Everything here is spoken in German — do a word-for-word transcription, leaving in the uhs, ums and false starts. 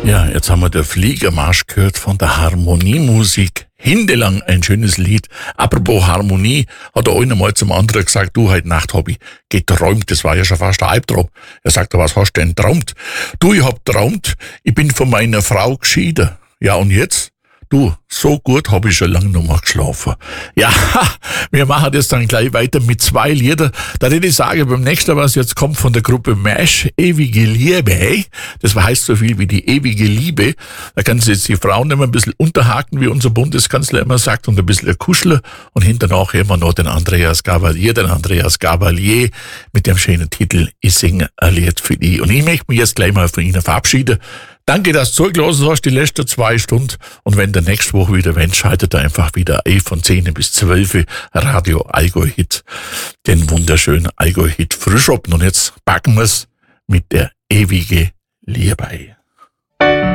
Ja, jetzt haben wir der Fliegermarsch gehört von der Harmoniemusik. Hindelang ein schönes Lied. Apropos Harmonie, hat der eine mal zum anderen gesagt, du, heute Nacht hab ich geträumt. Das war ja schon fast ein Albtraum. Er sagt, was hast du denn träumt? Du, ich hab träumt, ich bin von meiner Frau geschieden. Ja, und jetzt? Du, so gut hab ich schon lange noch mal geschlafen. Ja, wir machen das dann gleich weiter mit zwei Liedern. Da würde ich sagen, beim nächsten, was jetzt kommt von der Gruppe MASH, Ewige Liebe. Das heißt so viel wie die ewige Liebe. Da kann sich jetzt die Frauen immer ein bisschen unterhaken, wie unser Bundeskanzler immer sagt, und ein bisschen kuscheln. Und hinterher hören wir noch den Andreas Gabalier, den Andreas Gabalier mit dem schönen Titel Ich singe ein Lied für dich. Und ich möchte mich jetzt gleich mal von Ihnen verabschieden. Danke, dass du zugelassen hast, die letzten zwei Stunden. Und wenn der nächste Woche wieder wendet, schaltet er einfach wieder ein von zehn bis zwölf Radio Allgäu Hit. Den wunderschönen Allgäu Hit frisch ab. Und jetzt packen wir's mit der ewige Liebe.